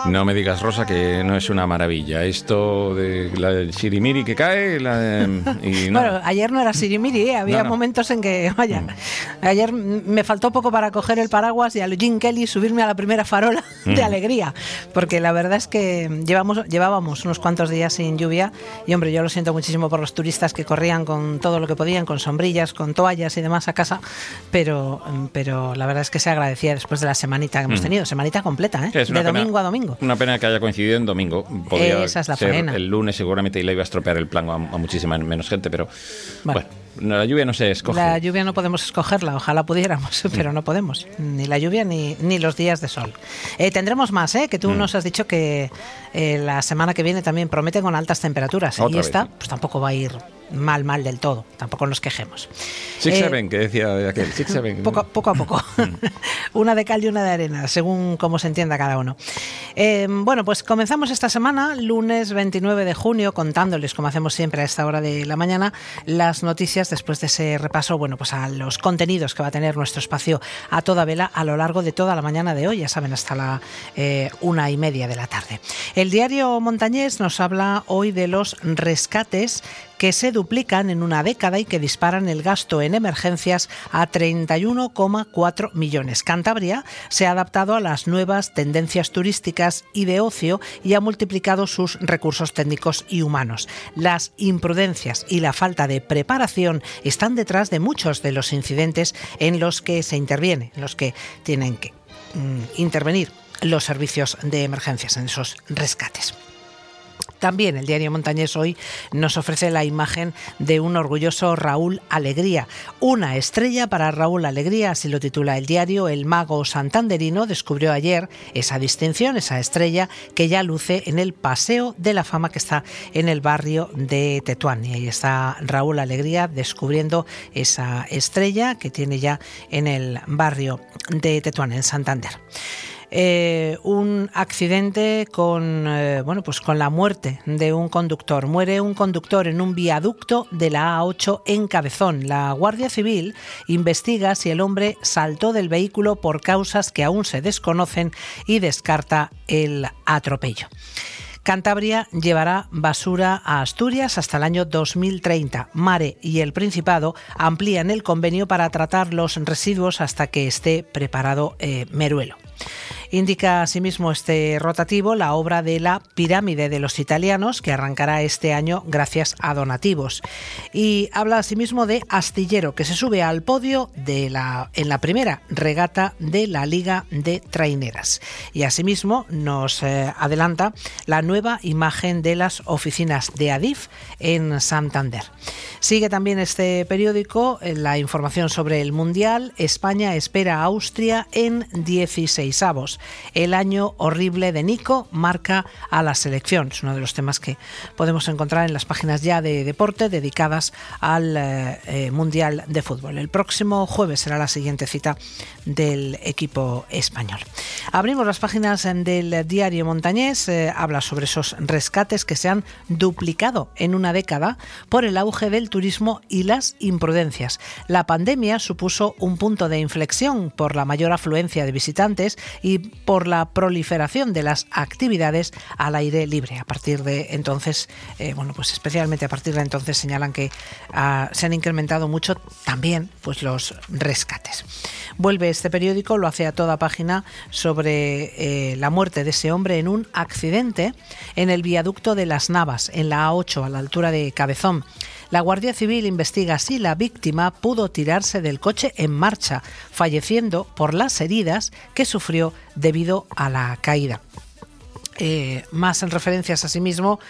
No me digas, Rosa, que no es una maravilla. Esto de la del sirimiri que cae y no. Bueno, ayer no era sirimiri, había momentos en que, vaya, ayer me faltó poco para coger el paraguas y al Jim Kelly subirme a la primera farola de alegría, porque la verdad es que llevábamos unos cuantos días sin lluvia y, hombre, yo lo siento muchísimo por los turistas que corrían con todo lo que podían, con sombrillas, con toallas y demás a casa, pero la verdad es que se agradecía después de la semanita que hemos tenido, semanita completa, ¿eh? De domingo a domingo. Una pena que haya coincidido en domingo. Podía Esa es la ser pena. El lunes seguramente y le iba a estropear el plan a muchísima menos gente, pero bueno, la lluvia no se escoge. La lluvia no podemos escogerla, ojalá pudiéramos, pero no podemos. Ni la lluvia ni los días de sol. Tendremos más, que tú nos has dicho que la semana que viene también promete con altas temperaturas. Y esta pues tampoco va a ir mal del todo, tampoco nos quejemos. 6-7, que decía aquel, 6-7. Poco a poco. Una de cal y una de arena, según cómo se entienda cada uno. Bueno, pues comenzamos esta semana, lunes 29 de junio, contándoles, como hacemos siempre a esta hora de la mañana, las noticias después de ese repaso, bueno, pues a los contenidos que va a tener nuestro espacio a toda vela a lo largo de toda la mañana de hoy, ya saben, hasta la 1:30 de la tarde. El diario Montañés nos habla hoy de los rescates que se duplican en una década y que disparan el gasto en emergencias a 31,4 millones. Cantabria se ha adaptado a las nuevas tendencias turísticas y de ocio y ha multiplicado sus recursos técnicos y humanos. Las imprudencias y la falta de preparación están detrás de muchos de los incidentes en los que se interviene, en los que tienen que intervenir los servicios de emergencias en esos rescates. También el diario Montañés hoy nos ofrece la imagen de un orgulloso Raúl Alegría. Una estrella para Raúl Alegría, así lo titula el diario. El mago santanderino descubrió ayer esa distinción, esa estrella que ya luce en el Paseo de la Fama que está en el barrio de Tetuán. Y ahí está Raúl Alegría descubriendo esa estrella que tiene ya en el barrio de Tetuán, en Santander. Un accidente con la muerte de un conductor. Muere un conductor en un viaducto de la A8 en Cabezón. La Guardia Civil investiga si el hombre saltó del vehículo por causas que aún se desconocen y descarta el atropello. Cantabria llevará basura a Asturias hasta el año 2030. Mare y el Principado amplían el convenio para tratar los residuos hasta que esté preparado Meruelo. Indica asimismo este rotativo la obra de la Pirámide de los Italianos, que arrancará este año gracias a donativos. Y habla asimismo de Astillero, que se sube al podio en la primera regata de la Liga de Traineras. Y asimismo nos adelanta la nueva imagen de las oficinas de Adif en Santander. Sigue también este periódico la información sobre el Mundial. España espera a Austria en 16avos. El año horrible de Nico marca a la selección. Es uno de los temas que podemos encontrar en las páginas ya de deporte dedicadas al Mundial de Fútbol. El próximo jueves será la siguiente cita del equipo español. Abrimos las páginas del diario Montañés. Habla sobre esos rescates que se han duplicado en una década por el auge del turismo y las imprudencias. La pandemia supuso un punto de inflexión por la mayor afluencia de visitantes y por la proliferación de las actividades al aire libre. A partir de entonces, especialmente a partir de entonces señalan que se han incrementado mucho también pues los rescates. Vuelve este periódico, lo hace a toda página, sobre la muerte de ese hombre en un accidente en el viaducto de Las Navas, en la A8, a la altura de Cabezón. La Guardia Civil investiga si la víctima pudo tirarse del coche en marcha, falleciendo por las heridas que sufrió debido a la caída. Más en referencias a sí mismo,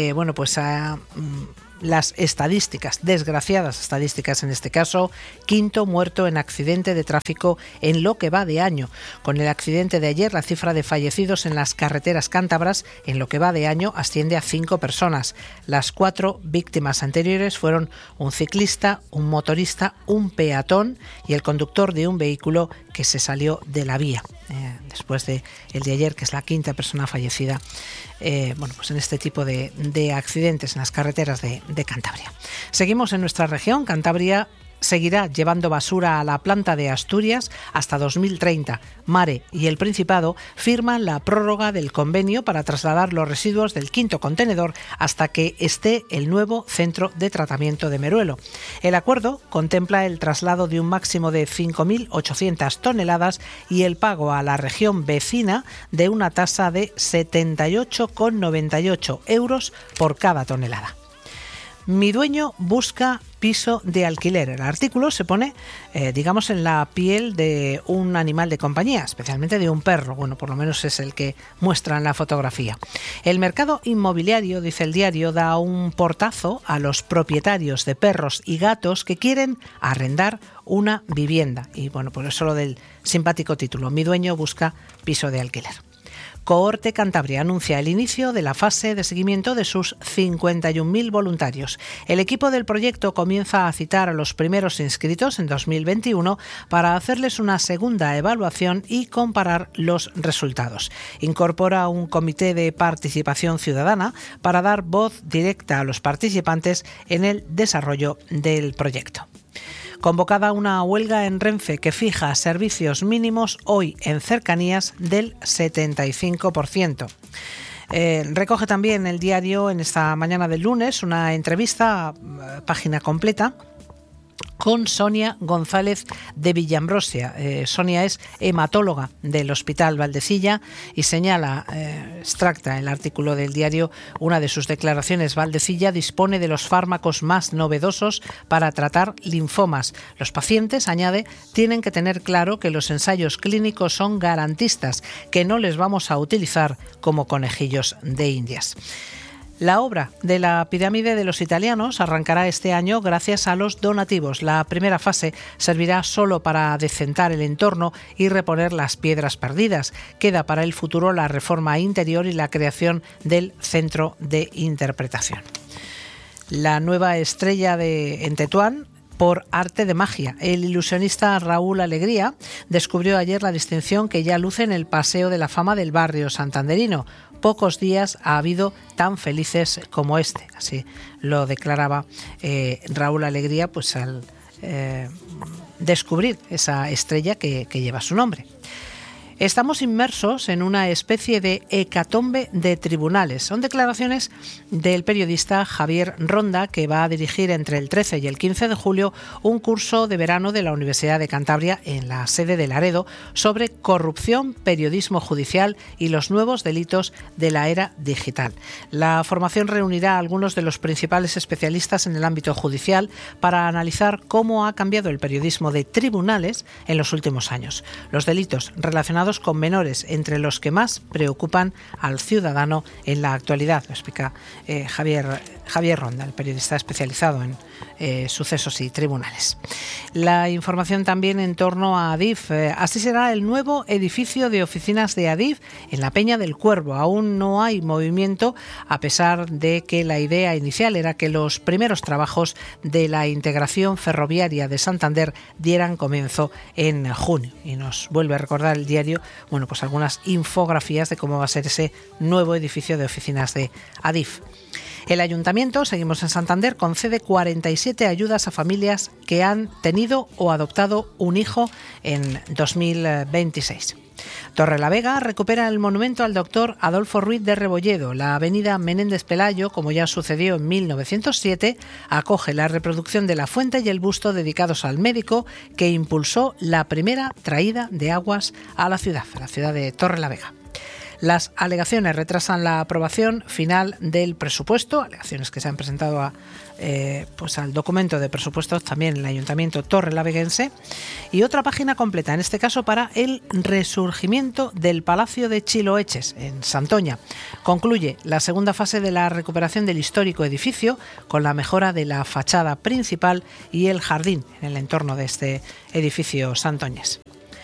a las estadísticas, desgraciadas estadísticas en este caso. Quinto muerto en accidente de tráfico en lo que va de año. Con el accidente de ayer, la cifra de fallecidos en las carreteras cántabras en lo que va de año asciende a 5 personas. Las 4 víctimas anteriores fueron un ciclista, un motorista, un peatón y el conductor de un vehículo que se salió de la vía. Después de el de ayer, que es la quinta persona fallecida en este tipo de accidentes en las carreteras de Cantabria. Seguimos en nuestra región. Cantabria seguirá llevando basura a la planta de Asturias hasta 2030. Mare y el Principado firman la prórroga del convenio para trasladar los residuos del quinto contenedor hasta que esté el nuevo centro de tratamiento de Meruelo. El acuerdo contempla el traslado de un máximo de 5.800 toneladas y el pago a la región vecina de una tasa de 78,98 euros por cada tonelada. Mi dueño busca piso de alquiler. El artículo se pone, digamos, en la piel de un animal de compañía, especialmente de un perro. Bueno, por lo menos es el que muestra en la fotografía. El mercado inmobiliario, dice el diario, da un portazo a los propietarios de perros y gatos que quieren arrendar una vivienda. Y bueno, por eso lo del simpático título. Mi dueño busca piso de alquiler. Cohorte Cantabria anuncia el inicio de la fase de seguimiento de sus 51.000 voluntarios. El equipo del proyecto comienza a citar a los primeros inscritos en 2021 para hacerles una segunda evaluación y comparar los resultados. Incorpora un comité de participación ciudadana para dar voz directa a los participantes en el desarrollo del proyecto. Convocada una huelga en Renfe que fija servicios mínimos hoy en cercanías del 75%. Recoge también el diario en esta mañana del lunes una entrevista, página completa, con Sonia González de Villambrosia. Sonia es hematóloga del Hospital Valdecilla y señala, extracta el artículo del diario, una de sus declaraciones. Valdecilla dispone de los fármacos más novedosos para tratar linfomas. Los pacientes, añade, tienen que tener claro que los ensayos clínicos son garantistas, que no les vamos a utilizar como conejillos de Indias. La obra de la pirámide de los italianos arrancará este año gracias a los donativos. La primera fase servirá solo para decentar el entorno y reponer las piedras perdidas. Queda para el futuro la reforma interior y la creación del centro de interpretación. La nueva estrella en Tetuán por arte de magia. El ilusionista Raúl Alegría descubrió ayer la distinción que ya luce en el Paseo de la Fama del barrio santanderino. Pocos días ha habido tan felices como este. Así lo declaraba Raúl Alegría, pues al descubrir esa estrella que lleva su nombre. Estamos inmersos en una especie de hecatombe de tribunales. Son declaraciones del periodista Javier Ronda, que va a dirigir entre el 13 y el 15 de julio un curso de verano de la Universidad de Cantabria en la sede de Laredo sobre corrupción, periodismo judicial y los nuevos delitos de la era digital. La formación reunirá a algunos de los principales especialistas en el ámbito judicial para analizar cómo ha cambiado el periodismo de tribunales en los últimos años. Los delitos relacionados con menores, entre los que más preocupan al ciudadano en la actualidad, lo explica Javier Ronda, el periodista especializado en sucesos y tribunales. La información también en torno a Adif. Así será el nuevo edificio de oficinas de Adif en la Peña del Cuervo. Aún no hay movimiento, a pesar de que la idea inicial era que los primeros trabajos de la integración ferroviaria de Santander dieran comienzo en junio. Y nos vuelve a recordar el diario, bueno, pues algunas infografías de cómo va a ser ese nuevo edificio de oficinas de Adif. El Ayuntamiento, seguimos en Santander, concede 47 ayudas a familias que han tenido o adoptado un hijo en 2026. Torrelavega recupera el monumento al doctor Adolfo Ruiz de Rebolledo. La avenida Menéndez Pelayo, como ya sucedió en 1907, acoge la reproducción de la fuente y el busto dedicados al médico que impulsó la primera traída de aguas a la ciudad de Torrelavega. Las alegaciones retrasan la aprobación final del presupuesto, alegaciones que se han presentado al documento de presupuestos también en el Ayuntamiento torrelaveguense. Y otra página completa, en este caso para el resurgimiento del Palacio de Chiloeches, en Santoña. Concluye la segunda fase de la recuperación del histórico edificio con la mejora de la fachada principal y el jardín en el entorno de este edificio santoñés.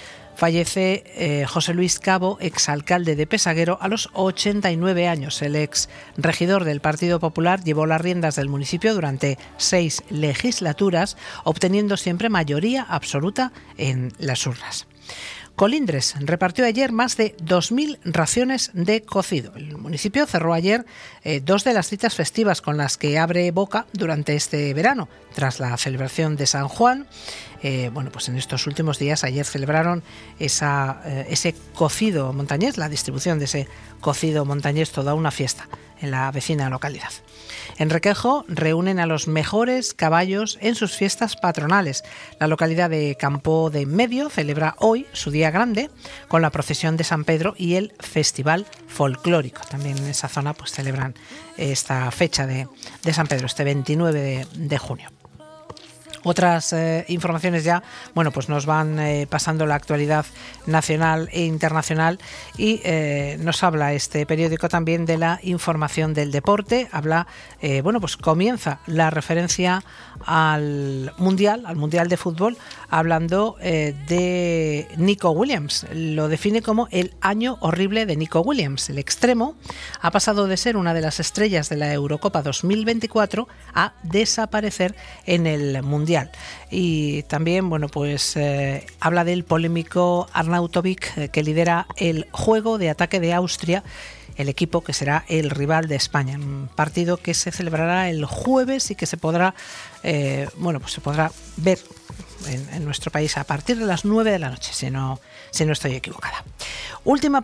Fallece José Luis Cabo, exalcalde de Pesaguero, a los 89 años. El ex regidor del Partido Popular llevó las riendas del municipio durante 6 legislaturas, obteniendo siempre mayoría absoluta en las urnas. Colindres repartió ayer más de 2.000 raciones de cocido. El municipio cerró ayer 2 de las citas festivas con las que abre boca durante este verano, tras la celebración de San Juan. Pues en estos últimos días, ayer celebraron ese cocido montañés, la distribución de ese cocido montañés, toda una fiesta en la vecina localidad. En Requejo reúnen a los mejores caballos en sus fiestas patronales. La localidad de Campo de Medio celebra hoy su día grande con la procesión de San Pedro y el festival folclórico. También en esa zona pues celebran esta fecha de San Pedro, este 29 de junio. Otras informaciones ya, pues nos van pasando la actualidad nacional e internacional y nos habla este periódico también de la información del deporte. Habla, comienza la referencia al Mundial de Fútbol, hablando de Nico Williams. Lo define como el año horrible de Nico Williams. El extremo ha pasado de ser una de las estrellas de la Eurocopa 2024 a desaparecer en el Mundial. Y también, habla del polémico Arnautovic, que lidera el juego de ataque de Austria, el equipo que será el rival de España. Un partido que se celebrará el jueves y que se podrá, se podrá ver en nuestro país a partir de las 9 de la noche, si no estoy equivocada. Última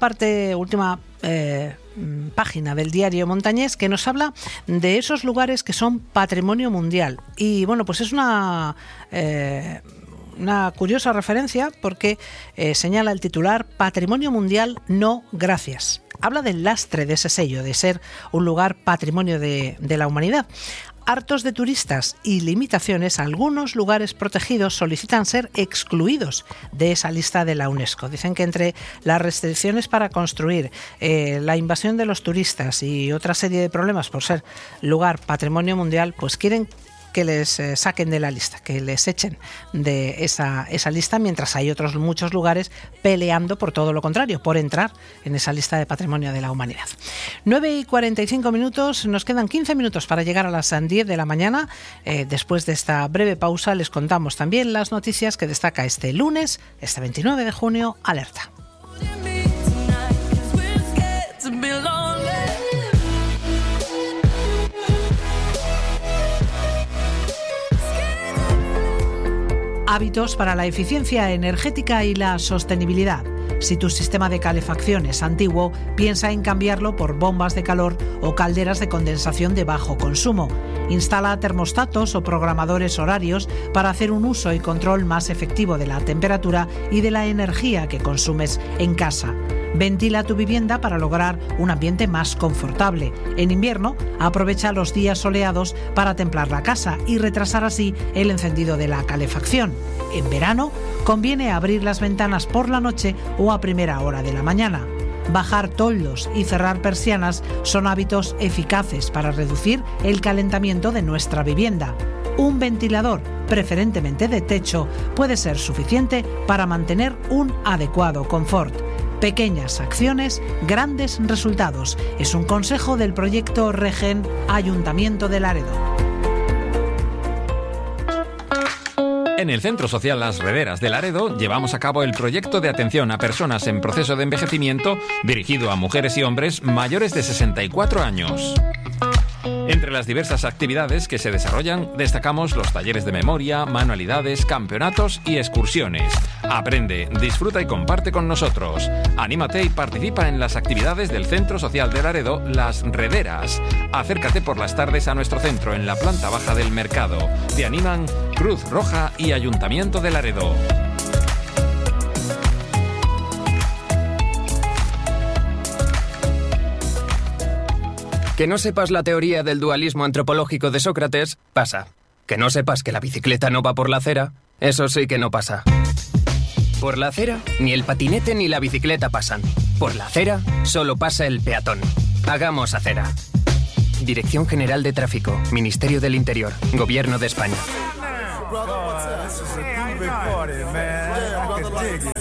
página del diario montañés, que nos habla de esos lugares que son patrimonio mundial. Y es una curiosa referencia porque señala el titular: Patrimonio Mundial, no gracias. Habla del lastre de ese sello, de ser un lugar patrimonio de la humanidad. Hartos de turistas y limitaciones, algunos lugares protegidos solicitan ser excluidos de esa lista de la UNESCO. Dicen que entre las restricciones para construir, la invasión de los turistas y otra serie de problemas por ser lugar patrimonio mundial, pues quieren que les saquen de la lista, que les echen de esa lista, mientras hay otros muchos lugares peleando por todo lo contrario, por entrar en esa lista de patrimonio de la humanidad. 9:45, nos quedan 15 minutos para llegar a las 10 de la mañana. Después de esta breve pausa les contamos también las noticias que destaca este lunes, este 29 de junio, Alerta. Hábitos para la eficiencia energética y la sostenibilidad. Si tu sistema de calefacción es antiguo, piensa en cambiarlo por bombas de calor o calderas de condensación de bajo consumo. Instala termostatos o programadores horarios para hacer un uso y control más efectivo de la temperatura y de la energía que consumes en casa. Ventila tu vivienda para lograr un ambiente más confortable. En invierno, aprovecha los días soleados para templar la casa y retrasar así el encendido de la calefacción. En verano, conviene abrir las ventanas por la noche o a primera hora de la mañana. Bajar toldos y cerrar persianas son hábitos eficaces para reducir el calentamiento de nuestra vivienda. Un ventilador, preferentemente de techo, puede ser suficiente para mantener un adecuado confort. Pequeñas acciones, grandes resultados. Es un consejo del proyecto Regen, Ayuntamiento de Laredo. En el Centro Social Las Rederas de Laredo llevamos a cabo el proyecto de atención a personas en proceso de envejecimiento dirigido a mujeres y hombres mayores de 64 años. Entre las diversas actividades que se desarrollan, destacamos los talleres de memoria, manualidades, campeonatos y excursiones. Aprende, disfruta y comparte con nosotros. Anímate y participa en las actividades del Centro Social de Laredo, Las Rederas. Acércate por las tardes a nuestro centro en la planta baja del mercado. Te animan Cruz Roja y Ayuntamiento de Laredo. Que no sepas la teoría del dualismo antropológico de Sócrates, pasa. Que no sepas que la bicicleta no va por la acera, eso sí que no pasa. Por la acera, ni el patinete ni la bicicleta pasan. Por la acera, solo pasa el peatón. Hagamos acera. Dirección General de Tráfico, Ministerio del Interior, Gobierno de España.